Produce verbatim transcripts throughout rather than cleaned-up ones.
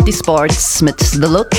Die Sports mit The Look.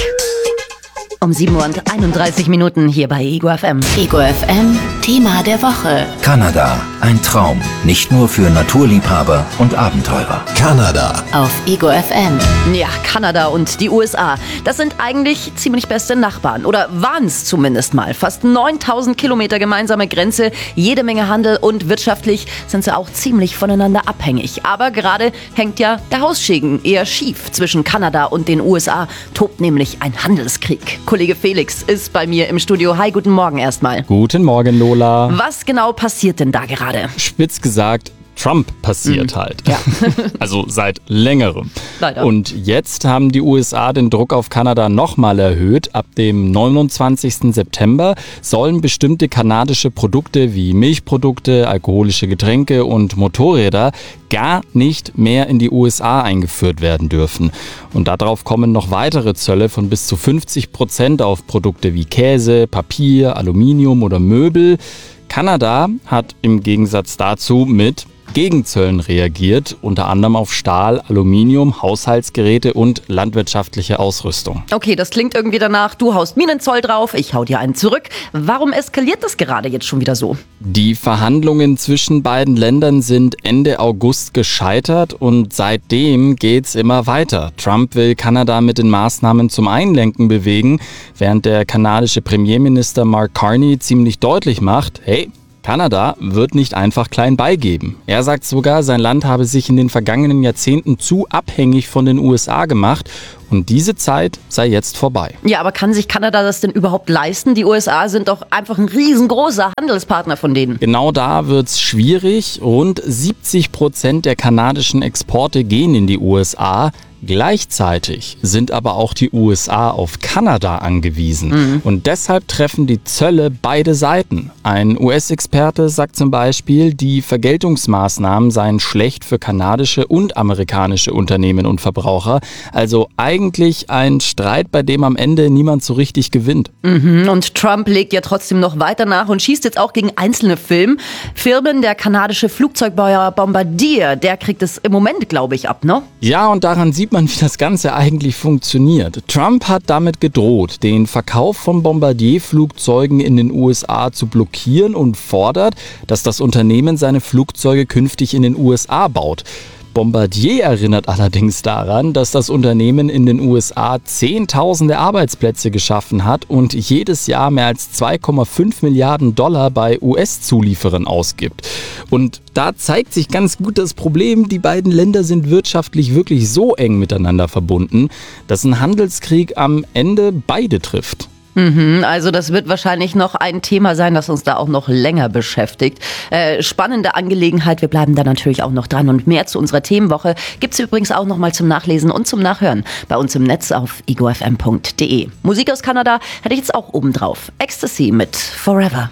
Um sieben Uhr und einunddreißig Minuten hier bei Ego F M. Ego F M, Thema der Woche. Kanada, ein Traum. Nicht nur für Naturliebhaber und Abenteurer. Kanada. Auf Ego F M. Ja, Kanada und die U S A. Das sind eigentlich ziemlich beste Nachbarn. Oder waren es zumindest mal. Fast neuntausend Kilometer gemeinsame Grenze, jede Menge Handel und wirtschaftlich sind sie auch ziemlich voneinander abhängig. Aber gerade hängt ja der Haussegen eher schief. Zwischen Kanada und den U S A tobt nämlich ein Handelskrieg. Kollege Felix ist bei mir im Studio. Hi, guten Morgen erstmal. Guten Morgen, Lola. Was genau passiert denn da gerade? Spitz gesagt, Trump passiert mhm. halt. Ja. Also seit längerem. Leider. Und jetzt haben die U S A den Druck auf Kanada nochmal erhöht. Ab dem neunundzwanzigsten September sollen bestimmte kanadische Produkte wie Milchprodukte, alkoholische Getränke und Motorräder gar nicht mehr in die U S A eingeführt werden dürfen. Und darauf kommen noch weitere Zölle von bis zu fünfzig Prozent auf Produkte wie Käse, Papier, Aluminium oder Möbel. Kanada hat im Gegensatz dazu mit Gegenzöllen reagiert, unter anderem auf Stahl, Aluminium, Haushaltsgeräte und landwirtschaftliche Ausrüstung. Okay, das klingt irgendwie danach, du haust mir einen Zoll drauf, ich hau dir einen zurück. Warum eskaliert das gerade jetzt schon wieder so? Die Verhandlungen zwischen beiden Ländern sind Ende August gescheitert und seitdem geht's immer weiter. Trump will Kanada mit den Maßnahmen zum Einlenken bewegen, während der kanadische Premierminister Mark Carney ziemlich deutlich macht, hey, Kanada wird nicht einfach klein beigeben. Er sagt sogar, sein Land habe sich in den vergangenen Jahrzehnten zu abhängig von den U S A gemacht und diese Zeit sei jetzt vorbei. Ja, aber kann sich Kanada das denn überhaupt leisten? Die U S A sind doch einfach ein riesengroßer Handelspartner von denen. Genau da wird's schwierig. Rund siebzig Prozent der kanadischen Exporte gehen in die U S A. Gleichzeitig sind aber auch die U S A auf Kanada angewiesen. Mhm. Und deshalb treffen die Zölle beide Seiten. Ein U S-Experte sagt zum Beispiel, die Vergeltungsmaßnahmen seien schlecht für kanadische und amerikanische Unternehmen und Verbraucher. Also eigentlich ein Streit, bei dem am Ende niemand so richtig gewinnt. Mhm. Und Trump legt ja trotzdem noch weiter nach und schießt jetzt auch gegen einzelne Firmen. Firmen, der kanadische Flugzeugbauer Bombardier, der kriegt es im Moment, glaube ich, ab, ne? Ja, und daran sieht man, wie das Ganze eigentlich funktioniert. Trump hat damit gedroht, den Verkauf von Bombardier-Flugzeugen in den U S A zu blockieren und fordert, dass das Unternehmen seine Flugzeuge künftig in den U S A baut. Bombardier erinnert allerdings daran, dass das Unternehmen in den U S A Zehntausende Arbeitsplätze geschaffen hat und jedes Jahr mehr als zwei Komma fünf Milliarden Dollar bei U S-Zulieferern ausgibt. Und da zeigt sich ganz gut das Problem, die beiden Länder sind wirtschaftlich wirklich so eng miteinander verbunden, dass ein Handelskrieg am Ende beide trifft. Mhm, also das wird wahrscheinlich noch ein Thema sein, das uns da auch noch länger beschäftigt. Äh, spannende Angelegenheit, wir bleiben da natürlich auch noch dran. Und mehr zu unserer Themenwoche gibt's übrigens auch noch mal zum Nachlesen und zum Nachhören bei uns im Netz auf ego f m punkt d e. Musik aus Kanada hätte ich jetzt auch oben drauf. Ecstasy mit Forever.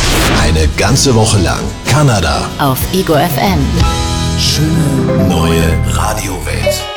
Eine ganze Woche lang Kanada. Auf Ego F M. Schöne neue Radiowelt.